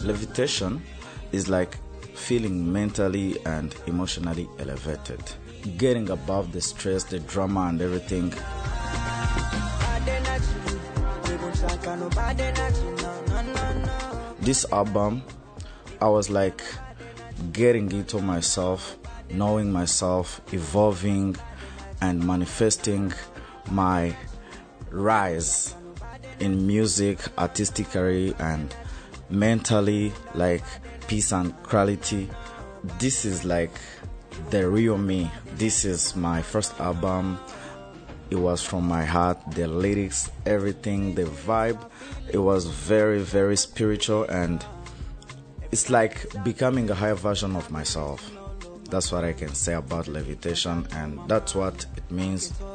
Levitation is like feeling mentally and emotionally elevated, getting above the stress, the drama, and everything. This album, I was like getting into myself, knowing myself, evolving, and manifesting my rise in music, artistically, and mentally, like peace and quality. This is like the real me. This is my first album. It was from my heart, the lyrics, everything, the vibe. It was very, very spiritual, and it's like becoming a higher version of myself. That's what I can say about Levitation, and that's what it means